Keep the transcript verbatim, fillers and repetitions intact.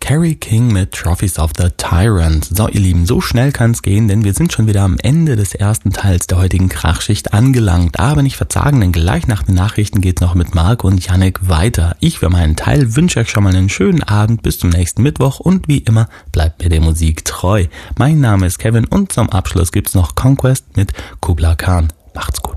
Carrie King mit Trophies of the Tyrant. So, ihr Lieben, so schnell kann's gehen, denn wir sind schon wieder am Ende des ersten Teils der heutigen Krachschicht angelangt. Aber nicht verzagen, denn gleich nach den Nachrichten geht's noch mit Marc und Yannick weiter. Ich für meinen Teil wünsche euch schon mal einen schönen Abend bis zum nächsten Mittwoch und wie immer bleibt mir der Musik treu. Mein Name ist Kevin und zum Abschluss gibt's noch Conquest mit Kubla Khan. Macht's gut.